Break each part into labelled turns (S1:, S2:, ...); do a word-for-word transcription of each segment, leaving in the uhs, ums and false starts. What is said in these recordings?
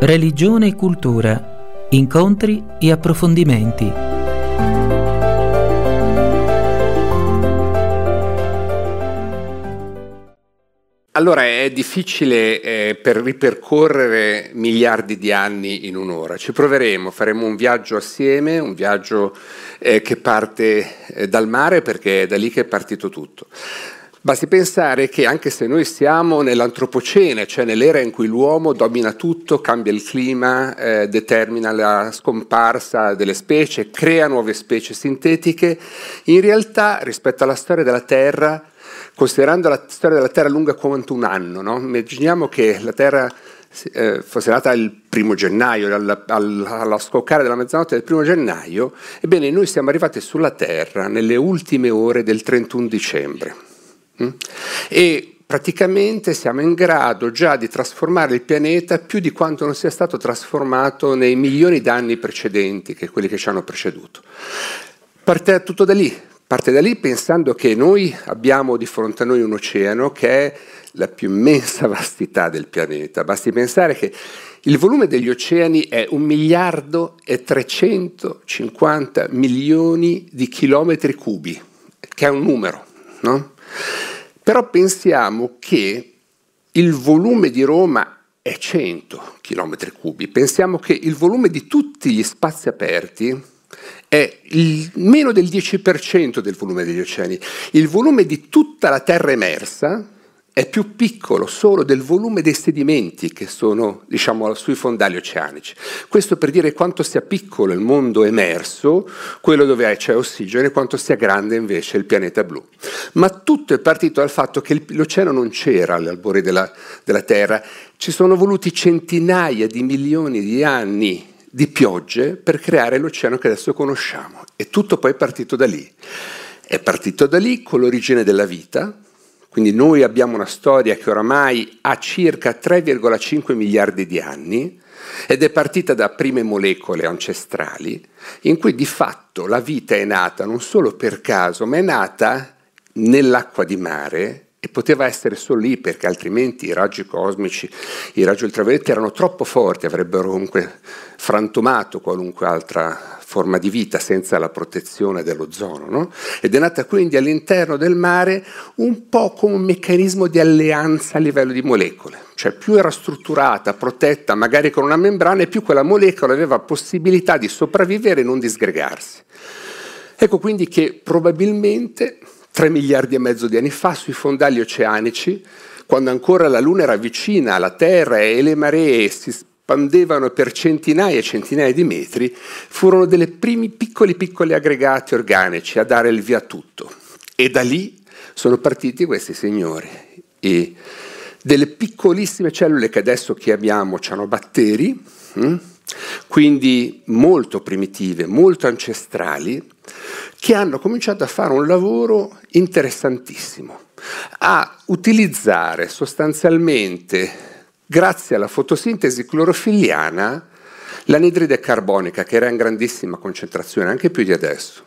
S1: Religione e cultura, incontri e approfondimenti.
S2: Allora, è difficile eh, per ripercorrere miliardi di anni in un'ora. Ci proveremo, faremo un viaggio assieme, un viaggio eh, che parte eh, dal mare, perché è da lì che è partito tutto. Basti pensare che anche se noi siamo nell'antropocene, cioè nell'era in cui l'uomo domina tutto, cambia il clima, eh, determina la scomparsa delle specie, crea nuove specie sintetiche, in realtà rispetto alla storia della Terra, considerando la storia della Terra lunga quanto un anno, no? Immaginiamo che la Terra eh, fosse nata il primo gennaio, alla, alla, alla scoccare della mezzanotte del primo gennaio, ebbene noi siamo arrivati sulla Terra nelle ultime ore del trentuno dicembre. Mm? E praticamente siamo in grado già di trasformare il pianeta più di quanto non sia stato trasformato nei milioni d'anni precedenti, che quelli che ci hanno preceduto. Parte tutto da lì. Parte da lì pensando che noi abbiamo di fronte a noi un oceano che è la più immensa vastità del pianeta. Basti pensare che il volume degli oceani è un miliardo e trecentocinquanta milioni di chilometri cubi, che è un numero, no? Però pensiamo che il volume di Roma è cento chilometri cubi. Pensiamo che il volume di tutti gli spazi aperti è il meno del dieci per cento del volume degli oceani. Il volume di tutta la terra emersa è più piccolo solo del volume dei sedimenti che sono, diciamo, sui fondali oceanici. Questo per dire quanto sia piccolo il mondo emerso, quello dove c'è ossigeno, e quanto sia grande invece il pianeta blu. Ma tutto è partito dal fatto che l'oceano non c'era agli albori della, della Terra. Ci sono voluti centinaia di milioni di anni di piogge per creare l'oceano che adesso conosciamo, e tutto poi è partito da lì. È partito da lì con l'origine della vita, quindi noi abbiamo una storia che oramai ha circa tre virgola cinque miliardi di anni, ed è partita da prime molecole ancestrali, in cui di fatto la vita è nata non solo per caso, ma è nata nell'acqua di mare, e poteva essere solo lì perché altrimenti i raggi cosmici, i raggi ultravioletti erano troppo forti, avrebbero comunque frantumato qualunque altra forma di vita senza la protezione dell'ozono, no? Ed è nata quindi all'interno del mare un po' come un meccanismo di alleanza a livello di molecole, cioè più era strutturata, protetta, magari con una membrana, e più quella molecola aveva possibilità di sopravvivere e non disgregarsi. Ecco quindi che probabilmente tre miliardi e mezzo di anni fa, sui fondali oceanici, quando ancora la Luna era vicina alla Terra e le maree si spandevano per centinaia e centinaia di metri, furono dei primi piccoli piccoli aggregati organici a dare il via a tutto. E da lì sono partiti questi signori. E delle piccolissime cellule che adesso chiamiamo cianobatteri, hm? Quindi molto primitive, molto ancestrali, che hanno cominciato a fare un lavoro interessantissimo, a utilizzare sostanzialmente, grazie alla fotosintesi clorofilliana, l'anidride carbonica, che era in grandissima concentrazione, anche più di adesso,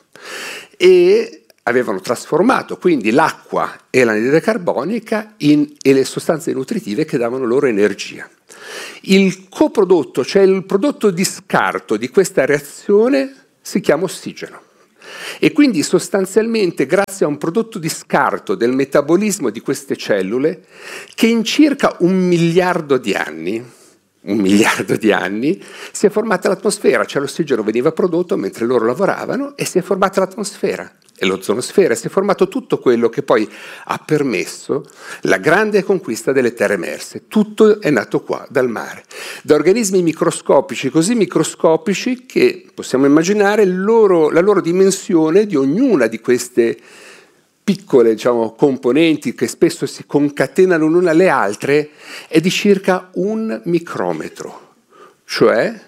S2: e avevano trasformato quindi l'acqua e l'anidride carbonica in, e le sostanze nutritive che davano loro energia. Il coprodotto, cioè il prodotto di scarto di questa reazione, si chiama ossigeno. E quindi sostanzialmente grazie a un prodotto di scarto del metabolismo di queste cellule, che in circa un miliardo di anni, un miliardo di anni, si è formata l'atmosfera, cioè l'ossigeno veniva prodotto mentre loro lavoravano e si è formata l'atmosfera e l'ozonosfera, si è formato tutto quello che poi ha permesso la grande conquista delle terre emerse. Tutto è nato qua, dal mare, da organismi microscopici, così microscopici che possiamo immaginare il loro, la loro dimensione di ognuna di queste piccole, diciamo, componenti che spesso si concatenano l'una alle altre, è di circa un micrometro, cioè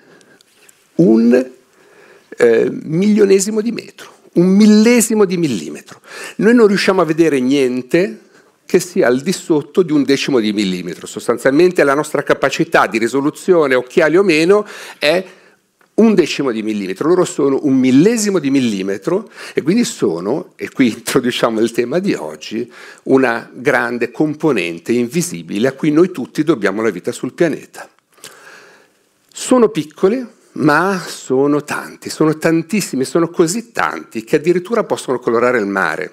S2: un eh, milionesimo di metro, un millesimo di millimetro. Noi non riusciamo a vedere niente che sia al di sotto di un decimo di millimetro. Sostanzialmente la nostra capacità di risoluzione, occhiali o meno, è un decimo di millimetro, loro sono un millesimo di millimetro, e quindi sono, e qui introduciamo il tema di oggi, una grande componente invisibile a cui noi tutti dobbiamo la vita sul pianeta. Sono piccoli, ma sono tanti, sono tantissimi, sono così tanti che addirittura possono colorare il mare.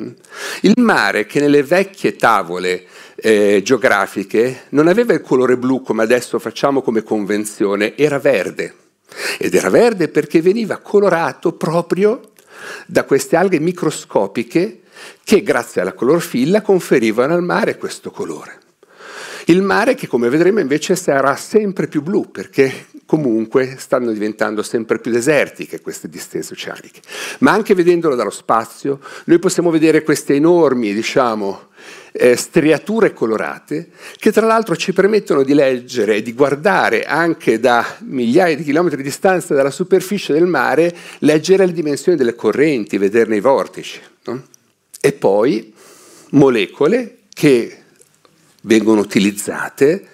S2: Il mare, che nelle vecchie tavole eh, geografiche non aveva il colore blu come adesso facciamo come convenzione, era verde. Ed era verde perché veniva colorato proprio da queste alghe microscopiche che grazie alla clorofilla conferivano al mare questo colore. Il mare che, come vedremo, invece sarà sempre più blu perché comunque stanno diventando sempre più desertiche queste distese oceaniche. Ma anche vedendolo dallo spazio noi possiamo vedere queste enormi, diciamo, eh, striature colorate che tra l'altro ci permettono di leggere e di guardare anche da migliaia di chilometri di distanza dalla superficie del mare, leggere le dimensioni delle correnti, vederne i vortici, no? E poi molecole che vengono utilizzate,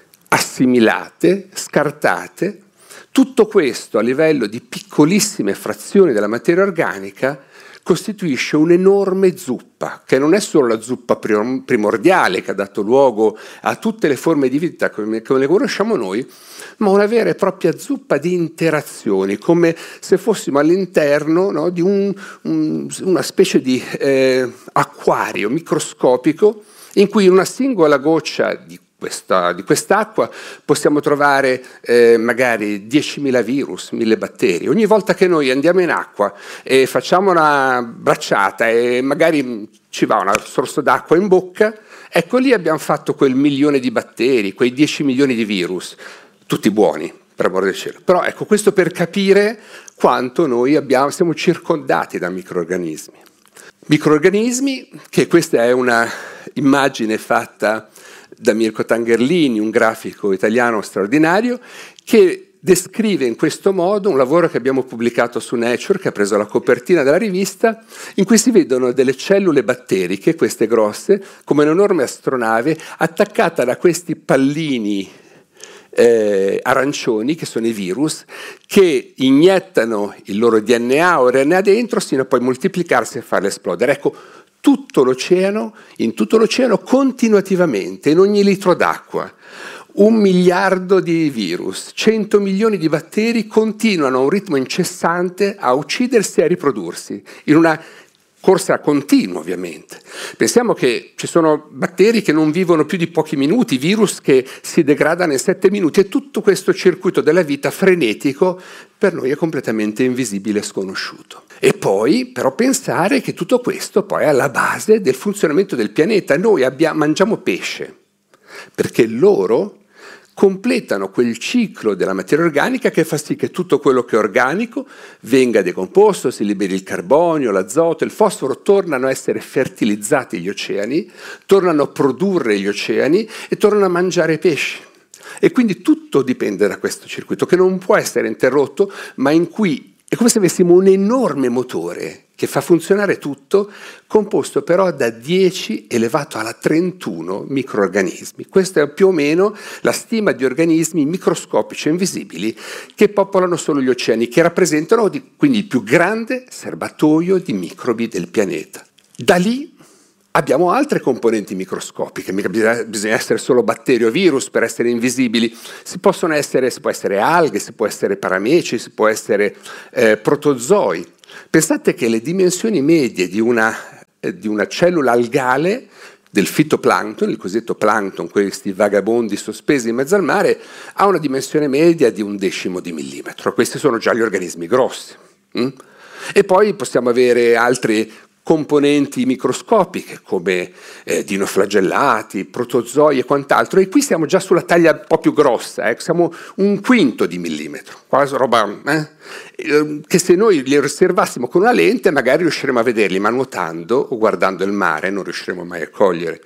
S2: assimilate, scartate. Tutto questo a livello di piccolissime frazioni della materia organica costituisce un'enorme zuppa, che non è solo la zuppa primordiale che ha dato luogo a tutte le forme di vita come le conosciamo noi, ma una vera e propria zuppa di interazioni, come se fossimo all'interno, no, di un, un, una specie di eh, acquario microscopico in cui una singola goccia di Questa, di quest'acqua possiamo trovare eh, magari diecimila virus, mille batteri. Ogni volta che noi andiamo in acqua e facciamo una bracciata e magari ci va un sorso d'acqua in bocca, ecco lì abbiamo fatto quel milione di batteri, quei dieci milioni di virus, tutti buoni, per amor del cielo. Però ecco, questo per capire quanto noi abbiamo, siamo circondati da microrganismi. Microrganismi, che questa è una immagine fatta da Mirko Tangerlini, un grafico italiano straordinario, che descrive in questo modo un lavoro che abbiamo pubblicato su Nature, che ha preso la copertina della rivista, in cui si vedono delle cellule batteriche, queste grosse, come un'enorme astronave, attaccata da questi pallini eh, arancioni, che sono i virus, che iniettano il loro D N A o R N A dentro, sino a poi moltiplicarsi e farle esplodere. Ecco, tutto l'oceano, in tutto l'oceano continuativamente, in ogni litro d'acqua, un miliardo di virus, cento milioni di batteri continuano a un ritmo incessante a uccidersi e a riprodursi, in una corsa continua ovviamente. Pensiamo che ci sono batteri che non vivono più di pochi minuti, virus che si degradano in sette minuti, e tutto questo circuito della vita frenetico per noi è completamente invisibile e sconosciuto. E poi però pensare che tutto questo poi è alla base del funzionamento del pianeta. Noi abbiamo, mangiamo pesce perché loro completano quel ciclo della materia organica che fa sì che tutto quello che è organico venga decomposto, si liberi il carbonio, l'azoto, il fosforo, tornano a essere fertilizzati gli oceani, tornano a produrre gli oceani e tornano a mangiare pesci. E quindi tutto dipende da questo circuito che non può essere interrotto, ma in cui è come se avessimo un enorme motore che fa funzionare tutto, composto però da dieci elevato alla trentuno microorganismi. Questa è più o meno la stima di organismi microscopici e invisibili che popolano solo gli oceani, che rappresentano quindi il più grande serbatoio di microbi del pianeta. Da lì abbiamo altre componenti microscopiche, mica bisogna essere solo batteri o virus per essere invisibili, si possono essere, si può essere alghe, si può essere parameci, si può essere eh, protozoi. Pensate che le dimensioni medie di una, eh, di una cellula algale, del fitoplancton, il cosiddetto plancton, questi vagabondi sospesi in mezzo al mare, ha una dimensione media di un decimo di millimetro. Questi sono già gli organismi grossi. Mm? E poi possiamo avere altri componenti microscopiche come eh, dinoflagellati, protozoi e quant'altro, e qui siamo già sulla taglia un po' più grossa, eh? Siamo un quinto di millimetro, quasi roba eh? che se noi li osservassimo con una lente magari riusciremo a vederli, ma nuotando o guardando il mare non riusciremo mai a cogliere.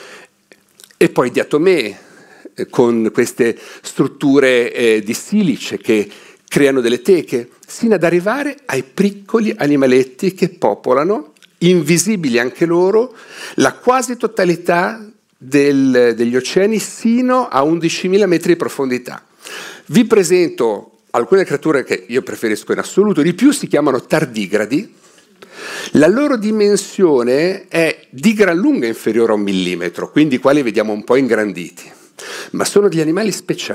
S2: E poi diatomee, eh, con queste strutture eh, di silice che creano delle teche, sino ad arrivare ai piccoli animaletti che popolano, invisibili anche loro, la quasi totalità del, degli oceani sino a undicimila metri di profondità. Vi presento alcune creature che io preferisco in assoluto di più, si chiamano tardigradi. La loro dimensione è di gran lunga inferiore a un millimetro, quindi qua li vediamo un po' ingranditi, ma sono degli animali speciali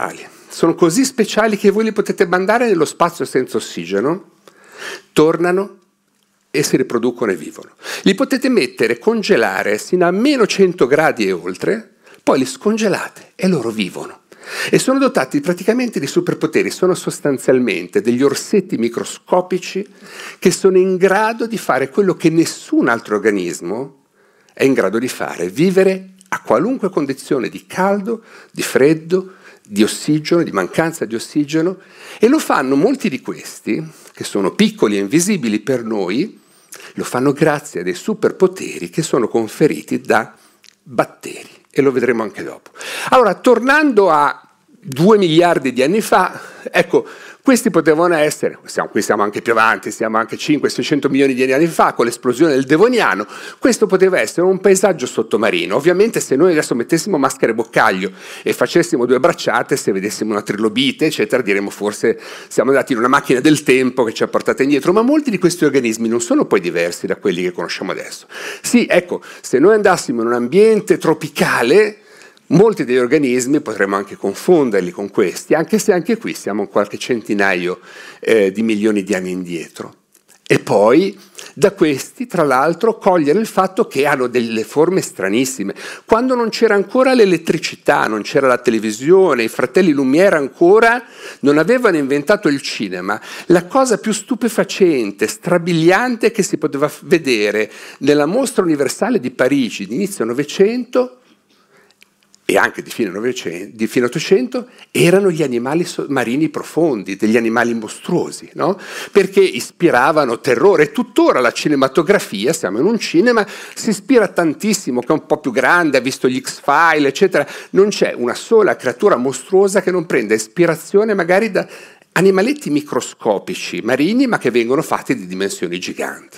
S2: sono così speciali che voi li potete mandare nello spazio senza ossigeno, tornano e si riproducono e vivono. Li potete mettere, congelare sino a meno cento gradi e oltre, poi li scongelate e loro vivono. E sono dotati praticamente di superpoteri, sono sostanzialmente degli orsetti microscopici che sono in grado di fare quello che nessun altro organismo è in grado di fare, vivere a qualunque condizione di caldo, di freddo, di ossigeno, di mancanza di ossigeno, e lo fanno molti di questi, che sono piccoli e invisibili per noi, lo fanno grazie a dei superpoteri che sono conferiti da batteri, e lo vedremo anche dopo. Allora, tornando a due miliardi di anni fa, ecco, questi potevano essere, siamo, qui siamo anche più avanti, siamo anche cinquecento seicento milioni di anni fa, con l'esplosione del Devoniano, questo poteva essere un paesaggio sottomarino. Ovviamente se noi adesso mettessimo maschere boccaglio e facessimo due bracciate, se vedessimo una trilobite, eccetera, diremmo forse siamo andati in una macchina del tempo che ci ha portato indietro, ma molti di questi organismi non sono poi diversi da quelli che conosciamo adesso. Sì, ecco, se noi andassimo in un ambiente tropicale, molti degli organismi potremmo anche confonderli con questi, anche se anche qui siamo qualche centinaio eh, di milioni di anni indietro. E poi da questi, tra l'altro, cogliere il fatto che hanno delle forme stranissime. Quando non c'era ancora l'elettricità, non c'era la televisione, i fratelli Lumière ancora non avevano inventato il cinema, la cosa più stupefacente, strabiliante che si poteva vedere nella Mostra Universale di Parigi di inizio Novecento e anche di fine Novecento, di fine Ottocento, erano gli animali marini profondi, degli animali mostruosi, no? Perché ispiravano terrore. E tuttora la cinematografia, siamo in un cinema, si ispira tantissimo, che è un po' più grande, ha visto gli X-File, eccetera. Non c'è una sola creatura mostruosa che non prenda ispirazione magari da animaletti microscopici marini, ma che vengono fatti di dimensioni giganti.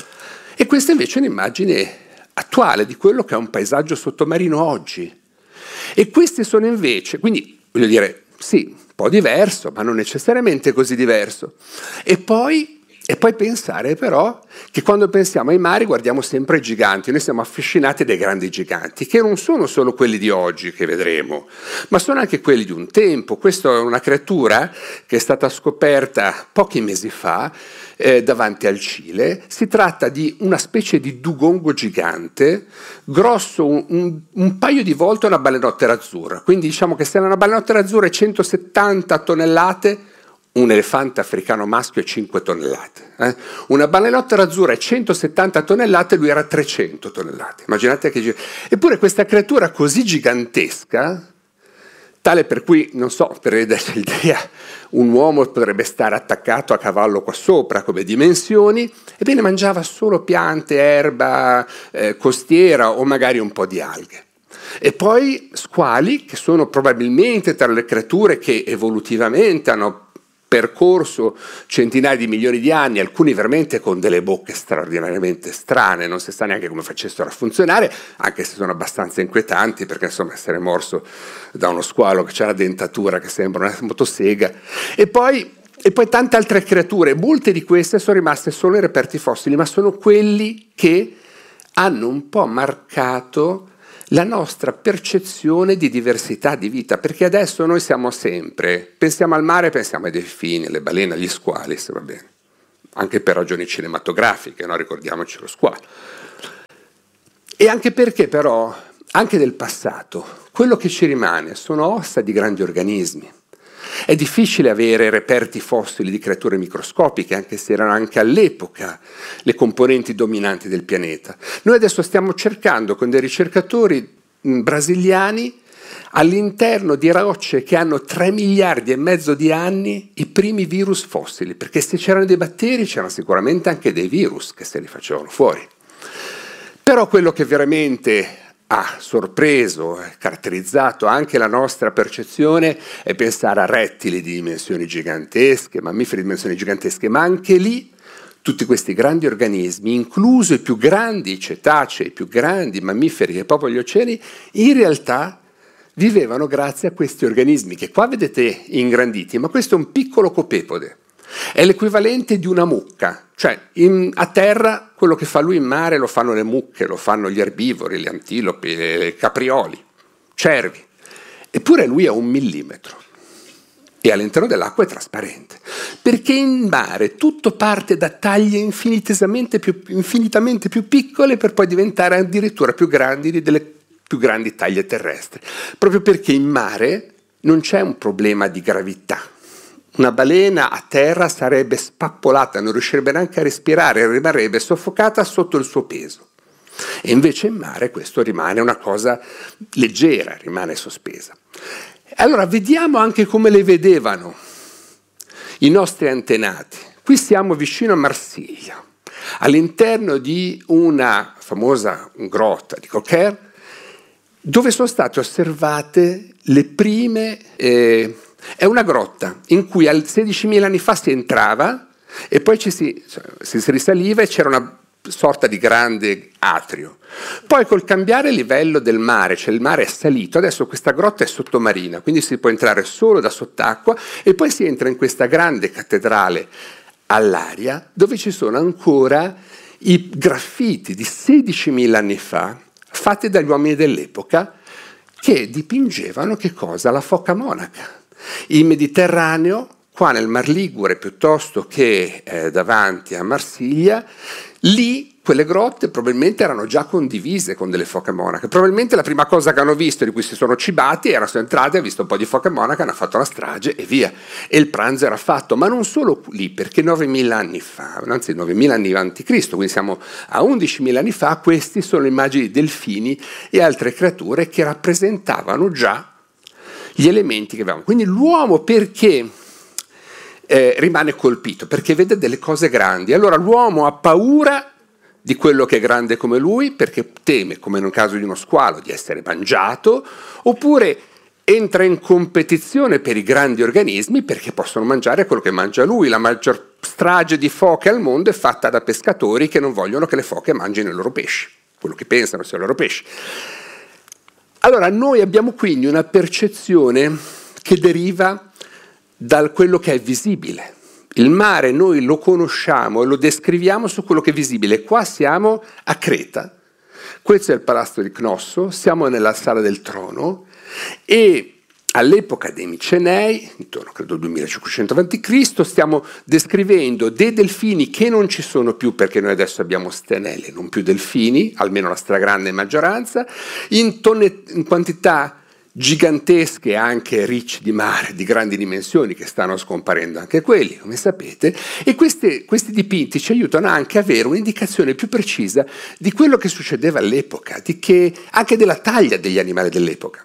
S2: E questa invece è un'immagine attuale di quello che è un paesaggio sottomarino oggi. E questi sono invece, quindi voglio dire, sì, un po' diverso, ma non necessariamente così diverso. E poi, e poi pensare però che quando pensiamo ai mari guardiamo sempre ai giganti, noi siamo affascinati dai grandi giganti, che non sono solo quelli di oggi che vedremo, ma sono anche quelli di un tempo. Questa è una creatura che è stata scoperta pochi mesi fa eh, davanti al Cile. Si tratta di una specie di dugongo gigante, grosso un, un, un paio di volte una balenottera azzurra, quindi diciamo che se una balenottera azzurra è centosettanta tonnellate, un elefante africano maschio è cinque tonnellate. Eh? Una balenottera azzurra è centosettanta tonnellate, lui era trecento tonnellate. Immaginate che... Eppure questa creatura così gigantesca, tale per cui, non so, per vedere l'idea, un uomo potrebbe stare attaccato a cavallo qua sopra come dimensioni, ebbene mangiava solo piante, erba, eh, costiera o magari un po' di alghe. E poi squali, che sono probabilmente tra le creature che evolutivamente hanno percorso centinaia di milioni di anni, alcuni veramente con delle bocche straordinariamente strane, non si sa neanche come facessero a funzionare, anche se sono abbastanza inquietanti, perché insomma essere morso da uno squalo che ha la dentatura che sembra una motosega. E poi, e poi tante altre creature, molte di queste sono rimaste solo in reperti fossili, ma sono quelli che hanno un po' marcato la nostra percezione di diversità di vita, perché adesso noi siamo sempre, pensiamo al mare, pensiamo ai delfini, alle balene, agli squali, se va bene, anche per ragioni cinematografiche, no? Ricordiamoci lo squalo. E anche perché però, anche del passato, quello che ci rimane sono ossa di grandi organismi. È difficile avere reperti fossili di creature microscopiche, anche se erano anche all'epoca le componenti dominanti del pianeta. Noi adesso stiamo cercando con dei ricercatori brasiliani all'interno di rocce che hanno tre miliardi e mezzo di anni i primi virus fossili, perché se c'erano dei batteri c'erano sicuramente anche dei virus che se li facevano fuori. Però quello che veramente ha sorpreso, caratterizzato anche la nostra percezione è pensare a rettili di dimensioni gigantesche, mammiferi di dimensioni gigantesche, ma anche lì tutti questi grandi organismi, incluso i più grandi i cetacei, i più grandi mammiferi che popolano gli oceani, in realtà vivevano grazie a questi organismi che qua vedete ingranditi, ma questo è un piccolo copepode. È l'equivalente di una mucca, cioè in, a terra quello che fa lui in mare lo fanno le mucche, lo fanno gli erbivori, le antilopi, le caprioli, cervi. Eppure lui è un millimetro. e all'interno dell'acqua è trasparente, perché in mare tutto parte da taglie infinitamente più, infinitamente più piccole per poi diventare addirittura più grandi delle più grandi taglie terrestri, proprio perché in mare non c'è un problema di gravità. Una balena a terra sarebbe spappolata, non riuscirebbe neanche a respirare, rimarrebbe soffocata sotto il suo peso. E invece in mare questo rimane una cosa leggera, rimane sospesa. Allora vediamo anche come le vedevano i nostri antenati. Qui siamo vicino a Marsiglia, all'interno di una famosa grotta di Coquer, dove sono state osservate le prime... Eh, è una grotta in cui sedicimila anni fa si entrava e poi ci si, si risaliva e c'era una sorta di grande atrio. Poi col cambiare il livello del mare, cioè il mare è salito, adesso questa grotta è sottomarina, quindi si può entrare solo da sott'acqua e poi si entra in questa grande cattedrale all'aria dove ci sono ancora i graffiti di sedicimila anni fa fatti dagli uomini dell'epoca che dipingevano che cosa? La foca monaca. Il Mediterraneo, qua nel Mar Ligure piuttosto che eh, davanti a Marsiglia, lì quelle grotte probabilmente erano già condivise con delle foche monache. Probabilmente la prima cosa che hanno visto, di cui si sono cibati, era sono entrati, hanno visto un po' di foche monache, hanno fatto la strage e via. E il pranzo era fatto, ma non solo lì, perché novemila anni fa, anzi novemila anni avanti Cristo, quindi siamo a undicimila anni fa, questi sono immagini di delfini e altre creature che rappresentavano già gli elementi che avevamo. Quindi l'uomo perché eh, rimane colpito? Perché vede delle cose grandi. Allora l'uomo ha paura di quello che è grande come lui, perché teme, come nel caso di uno squalo, di essere mangiato, oppure entra in competizione per i grandi organismi perché possono mangiare quello che mangia lui. La maggior strage di foche al mondo è fatta da pescatori che non vogliono che le foche mangino i loro pesci, quello che pensano sia i loro pesci. Allora noi abbiamo quindi una percezione che deriva da quello che è visibile. Il mare noi lo conosciamo e lo descriviamo su quello che è visibile. Qua siamo a Creta, questo è il palazzo di Cnosso, siamo nella sala del trono e all'epoca dei Micenei, intorno credo al duemilacinquecento avanti Cristo, stiamo descrivendo dei delfini che non ci sono più perché noi adesso abbiamo stenelle, non più delfini, almeno la stragrande maggioranza, in, tonne, in quantità gigantesche anche ricci di mare di grandi dimensioni che stanno scomparendo anche quelli, come sapete, e questi, questi dipinti ci aiutano anche a avere un'indicazione più precisa di quello che succedeva all'epoca, di che, anche della taglia degli animali dell'epoca.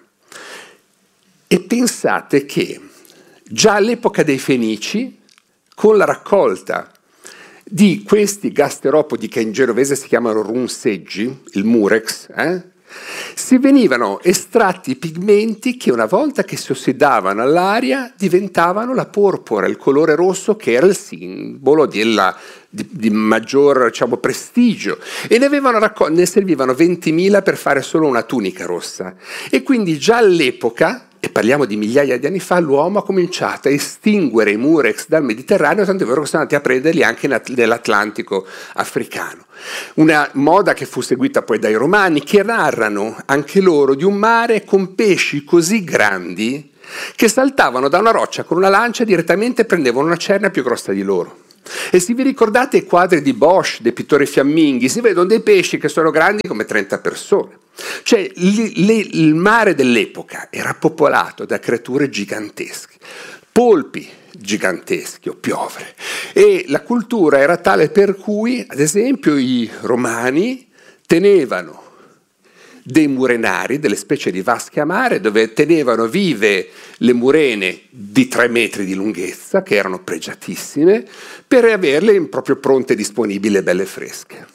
S2: E pensate che già all'epoca dei Fenici, con la raccolta di questi gasteropodi che in genovese si chiamano runseggi, il murex, eh, si venivano estratti i pigmenti che una volta che si ossidavano all'aria diventavano la porpora, il colore rosso che era il simbolo della, di, di maggior diciamo, prestigio, e ne, avevano raccol- ne servivano ventimila per fare solo una tunica rossa. E quindi già all'epoca, e parliamo di migliaia di anni fa, l'uomo ha cominciato a estinguere i murex dal Mediterraneo, tanto è vero che sono andati a prenderli anche nell'Atlantico africano. Una moda che fu seguita poi dai romani, che narrano anche loro di un mare con pesci così grandi che saltavano da una roccia con una lancia e direttamente prendevano una cerna più grossa di loro. E se vi ricordate i quadri di Bosch, dei pittori fiamminghi, si vedono dei pesci che sono grandi come trenta persone. Cioè li, li, il mare dell'epoca era popolato da creature gigantesche, polpi giganteschi o piovre, e la cultura era tale per cui, ad esempio, i romani tenevano dei murenari, delle specie di vasche a mare, dove tenevano vive le murene di tre metri di lunghezza, che erano pregiatissime, per averle proprio pronte, disponibili e belle fresche.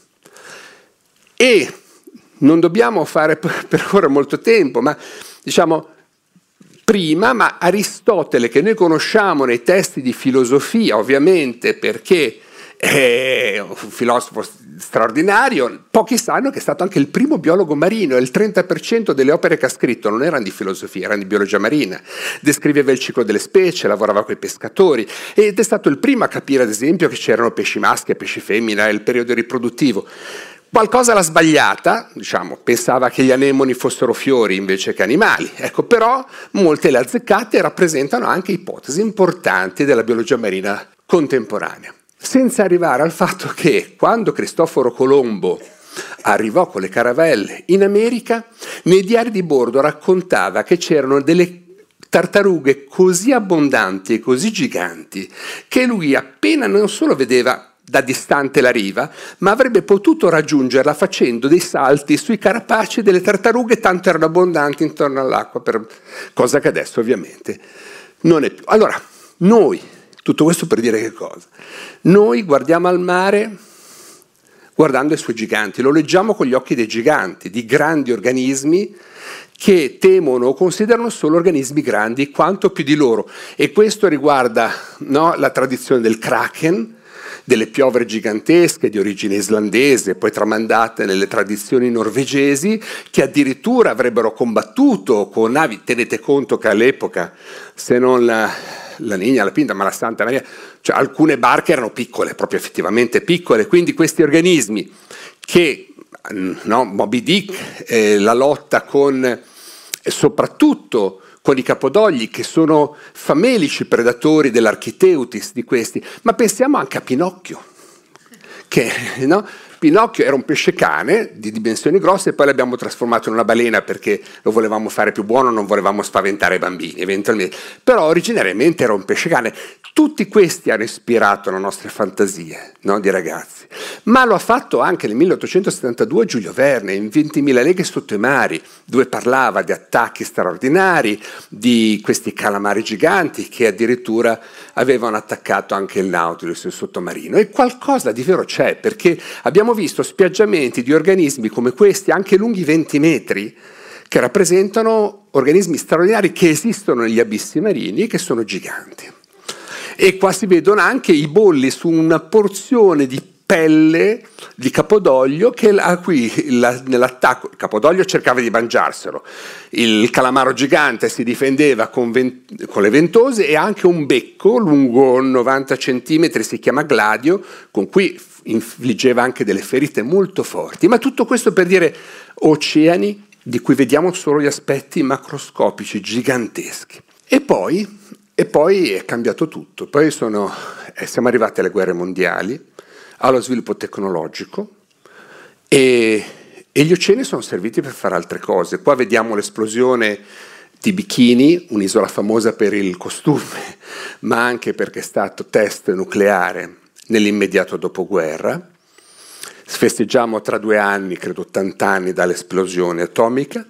S2: E non dobbiamo fare per ora molto tempo, ma diciamo prima, ma Aristotele, che noi conosciamo nei testi di filosofia, ovviamente perché è un filosofo straordinario, pochi sanno che è stato anche il primo biologo marino, e il trenta per cento delle opere che ha scritto non erano di filosofia, erano di biologia marina. Descriveva il ciclo delle specie, lavorava con i pescatori ed è stato il primo a capire, ad esempio, che c'erano pesci maschi e pesci femmina, il periodo riproduttivo. Qualcosa l'ha sbagliata, diciamo, pensava che gli anemoni fossero fiori invece che animali, ecco, però molte le azzeccate e rappresentano anche ipotesi importanti della biologia marina contemporanea. Senza arrivare al fatto che quando Cristoforo Colombo arrivò con le caravelle in America, nei diari di bordo raccontava che c'erano delle tartarughe così abbondanti e così giganti che lui appena non solo vedeva da distante la riva, ma avrebbe potuto raggiungerla facendo dei salti sui carapaci delle tartarughe, tanto erano abbondanti intorno all'acqua, per... cosa che adesso ovviamente non è più. Allora, noi, tutto questo per dire che cosa? Noi guardiamo al mare guardando i suoi giganti, lo leggiamo con gli occhi dei giganti, di grandi organismi che temono o considerano solo organismi grandi quanto più di loro. E questo riguarda, no, la tradizione del kraken, delle piovre gigantesche di origine islandese, poi tramandate nelle tradizioni norvegesi, che addirittura avrebbero combattuto con navi. Tenete conto che all'epoca, se non la, la Niña, la Pinta, ma la Santa Maria, cioè alcune barche erano piccole, proprio effettivamente piccole, quindi questi organismi che, no, Moby Dick, eh, la lotta con, eh, soprattutto con i capodogli, che sono famelici predatori dell'Architeutis di questi, ma pensiamo anche a Pinocchio, che, no? Pinocchio era un pesce cane di dimensioni grosse e poi l'abbiamo trasformato in una balena perché lo volevamo fare più buono, non volevamo spaventare i bambini eventualmente, però originariamente era un pesce cane. Tutti questi hanno ispirato le nostre fantasie, no, di ragazzi, ma lo ha fatto anche nel milleottocentosettantadue Giulio Verne in ventimila leghe sotto i mari, dove parlava di attacchi straordinari, di questi calamari giganti che addirittura avevano attaccato anche il Nautilus, il sottomarino. E qualcosa di vero c'è, perché abbiamo visto spiaggiamenti di organismi come questi, anche lunghi venti metri, che rappresentano organismi straordinari che esistono negli abissi marini e che sono giganti. E qua si vedono anche i bolli su una porzione di pelle di capodoglio che a cui la, nell'attacco il capodoglio cercava di mangiarselo, il calamaro gigante si difendeva con, vent, con le ventose, e anche un becco lungo novanta centimetri, si chiama gladio, con cui infliggeva anche delle ferite molto forti. Ma tutto questo per dire oceani di cui vediamo solo gli aspetti macroscopici giganteschi. E poi E poi è cambiato tutto, poi sono, eh, siamo arrivati alle guerre mondiali, allo sviluppo tecnologico e, e gli oceani sono serviti per fare altre cose. Qua vediamo l'esplosione di Bikini, un'isola famosa per il costume, ma anche perché è stato test nucleare nell'immediato dopoguerra. Festeggiamo tra due anni, credo ottanta anni dall'esplosione atomica.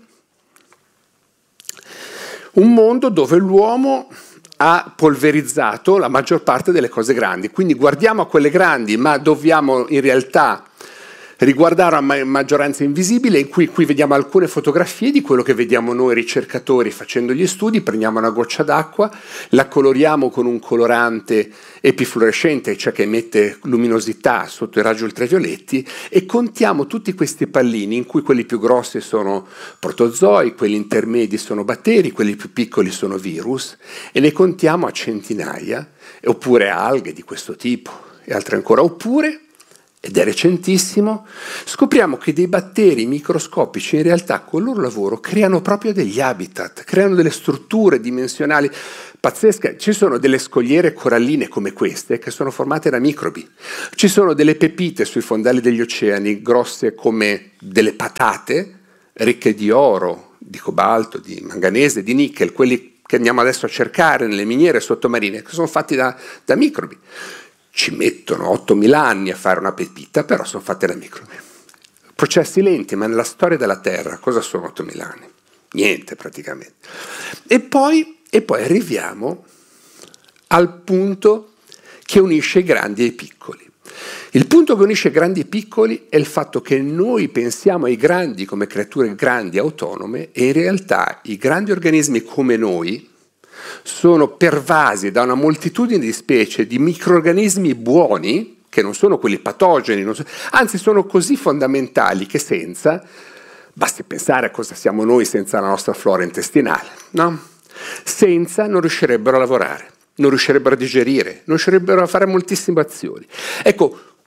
S2: Un mondo dove l'uomo ha polverizzato la maggior parte delle cose grandi, quindi guardiamo a quelle grandi, ma dobbiamo in realtà riguardare a maggioranza invisibile, in cui qui vediamo alcune fotografie di quello che vediamo noi ricercatori facendo gli studi. Prendiamo una goccia d'acqua, la coloriamo con un colorante epifluorescente, cioè che emette luminosità sotto i raggi ultravioletti, e contiamo tutti questi pallini, in cui quelli più grossi sono protozoi, quelli intermedi sono batteri, quelli più piccoli sono virus, e ne contiamo a centinaia, oppure alghe di questo tipo e altre ancora, oppure, ed è recentissimo, scopriamo che dei batteri microscopici in realtà con il loro lavoro creano proprio degli habitat, creano delle strutture dimensionali pazzesche. Ci sono delle scogliere coralline come queste che sono formate da microbi, ci sono delle pepite sui fondali degli oceani grosse come delle patate, ricche di oro, di cobalto, di manganese, di nickel, quelli che andiamo adesso a cercare nelle miniere sottomarine, che sono fatti da, da microbi. Ci mettono ottomila anni a fare una pepita, però sono fatte da microbi. Processi lenti, ma nella storia della Terra cosa sono ottomila anni? Niente praticamente. E poi, e poi arriviamo al punto che unisce i grandi e i piccoli. Il punto che unisce grandi e piccoli è il fatto che noi pensiamo ai grandi come creature grandi autonome, e in realtà i grandi organismi come noi sono pervasi da una moltitudine di specie di microrganismi buoni, che non sono quelli patogeni, non so, anzi sono così fondamentali che senza, basti pensare a cosa siamo noi senza la nostra flora intestinale, no? Senza non riuscirebbero a lavorare, non riuscirebbero a digerire, non riuscirebbero a fare moltissime azioni. Ecco,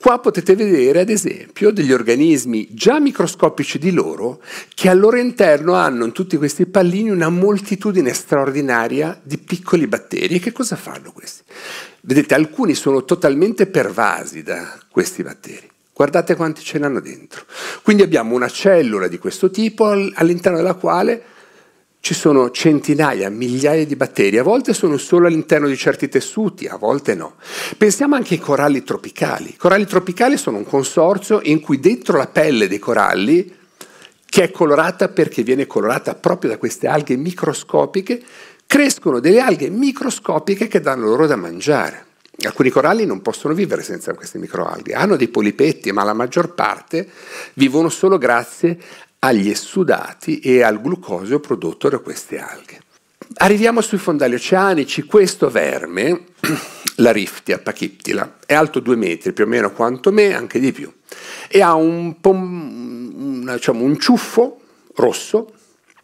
S2: Qua potete vedere ad esempio degli organismi già microscopici di loro che al loro interno hanno in tutti questi pallini una moltitudine straordinaria di piccoli batteri. E che cosa fanno questi? Vedete, alcuni sono totalmente pervasi da questi batteri. Guardate quanti ce n'hanno dentro. Quindi abbiamo una cellula di questo tipo all'interno della quale ci sono centinaia, migliaia di batteri. A volte sono solo all'interno di certi tessuti, a volte no. Pensiamo anche ai coralli tropicali. I coralli tropicali sono un consorzio in cui dentro la pelle dei coralli, che è colorata perché viene colorata proprio da queste alghe microscopiche, crescono delle alghe microscopiche che danno loro da mangiare. Alcuni coralli non possono vivere senza queste microalghe, hanno dei polipetti, ma la maggior parte vivono solo grazie agli essudati e al glucosio prodotto da queste alghe. Arriviamo sui fondali oceanici. Questo verme, la Riftia pachyptila, è alto due metri, più o meno quanto me, anche di più, e ha un, un, diciamo, un ciuffo rosso.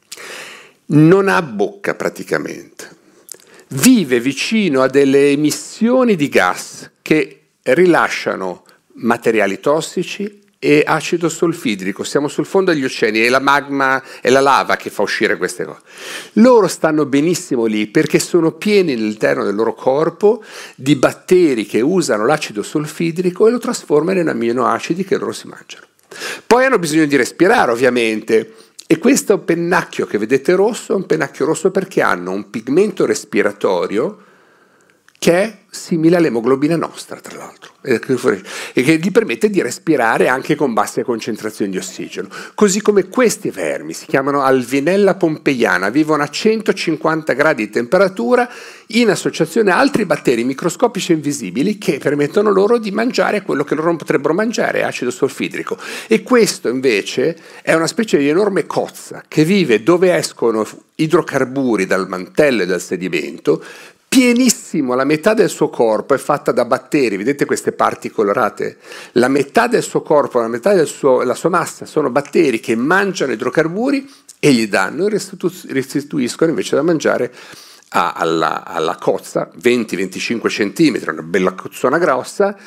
S2: Non ha bocca praticamente, vive vicino a delle emissioni di gas che rilasciano materiali tossici e acido solfidrico. Siamo sul fondo degli oceani, è la magma, è la lava che fa uscire queste cose. Loro stanno benissimo lì perché sono pieni all'interno del loro corpo di batteri che usano l'acido solfidrico e lo trasformano in amminoacidi che loro si mangiano. Poi hanno bisogno di respirare, ovviamente. E questo pennacchio che vedete rosso è un pennacchio rosso perché hanno un pigmento respiratorio che è simile all'emoglobina nostra, tra l'altro, e che gli permette di respirare anche con basse concentrazioni di ossigeno. Così come questi vermi, si chiamano Alvinella pompeiana, vivono a centocinquanta gradi di temperatura in associazione a altri batteri microscopici invisibili che permettono loro di mangiare quello che loro non potrebbero mangiare, acido solfidrico. E questo invece è una specie di enorme cozza che vive dove escono idrocarburi dal mantello e dal sedimento, pienissimo. La metà del suo corpo è fatta da batteri, vedete queste parti colorate? La metà del suo corpo, la metà della sua massa sono batteri che mangiano idrocarburi e gli danno e restitu- restituiscono invece da mangiare a, alla, alla cozza, venti venticinque centimetri, una bella cozzona grossa,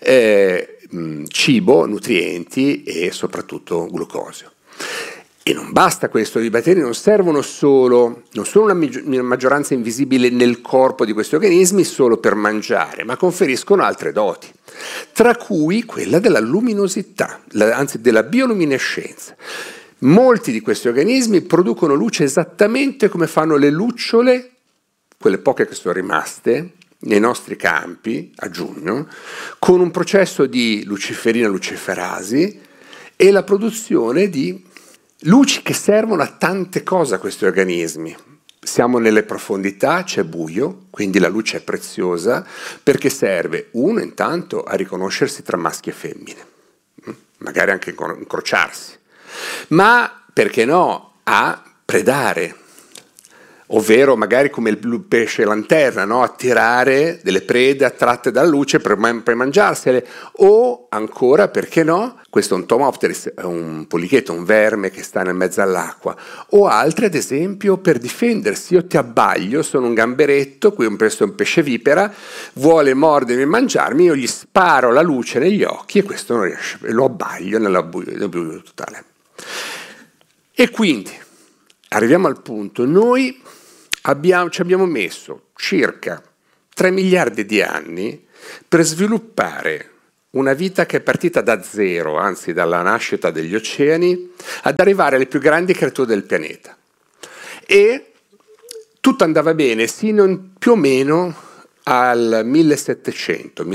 S2: eh, cibo, nutrienti e soprattutto glucosio. E non basta questo, i batteri non servono solo, non sono una maggioranza invisibile nel corpo di questi organismi solo per mangiare, ma conferiscono altre doti, tra cui quella della luminosità, anzi della bioluminescenza. Molti di questi organismi producono luce esattamente come fanno le lucciole, quelle poche che sono rimaste nei nostri campi a giugno, con un processo di luciferina luciferasi e la produzione di luci che servono a tante cose a questi organismi. Siamo nelle profondità, c'è buio, quindi la luce è preziosa perché serve, uno, intanto a riconoscersi tra maschi e femmine, magari anche incrociarsi, ma perché no, a predare, ovvero magari come il pesce lanterna, no? Attirare delle prede attratte dalla luce per, man- per mangiarsele, o ancora, perché no, questo è un Tomopteris, è un polichetto, un verme che sta nel mezzo all'acqua, o altri ad esempio per difendersi. Io ti abbaglio, sono un gamberetto, qui un pesce, un pesce vipera, vuole mordermi e mangiarmi, io gli sparo la luce negli occhi e questo non riesce, lo abbaglio nel buio, nel buio totale. E quindi arriviamo al punto, noi Abbiamo, ci abbiamo messo circa tre miliardi di anni per sviluppare una vita che è partita da zero, anzi dalla nascita degli oceani, ad arrivare alle più grandi creature del pianeta. E tutto andava bene sino più o meno al millesettecento